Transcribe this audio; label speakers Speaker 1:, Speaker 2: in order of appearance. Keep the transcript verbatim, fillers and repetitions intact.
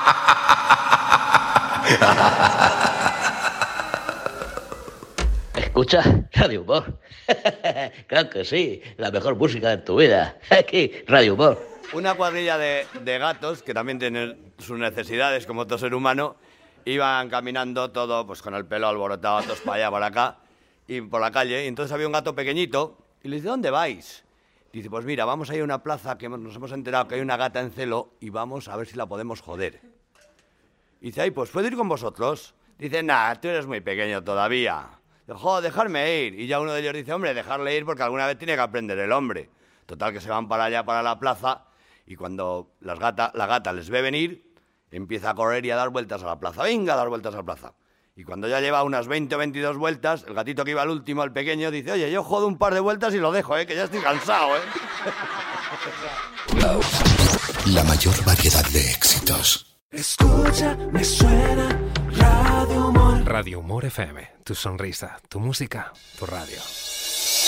Speaker 1: ¿Escuchas Radio Humor? Claro que sí, la mejor música de tu vida. Aquí, Radio Humor.
Speaker 2: Una cuadrilla de, de gatos, que también tienen sus necesidades como todo ser humano, iban caminando todo pues con el pelo alborotado, todos para allá, para acá, y por la calle. Y entonces había un gato pequeñito, y le dice, ¿dónde vais? Dice, pues mira, vamos a ir a una plaza que nos hemos enterado que hay una gata en celo y vamos a ver si la podemos joder. Y dice, ay, pues ¿puedo ir con vosotros? Dice, nah, tú eres muy pequeño todavía. Dice, joder, dejarme ir. Y ya uno de ellos dice, hombre, dejarle ir porque alguna vez tiene que aprender el hombre. Total, que se van para allá, para la plaza, y cuando las gata, la gata les ve venir, empieza a correr y a dar vueltas a la plaza. Venga, a dar vueltas a la plaza. Y cuando ya lleva unas veinte o veintidós vueltas, el gatito que iba al último, el pequeño, dice, oye, yo jodo un par de vueltas y lo dejo, ¿eh? Que ya estoy cansado, ¿eh?
Speaker 3: La mayor variedad de éxitos.
Speaker 4: Escucha, me suena Radio Humor.
Speaker 5: Radio Humor F M, tu sonrisa, tu música, tu radio.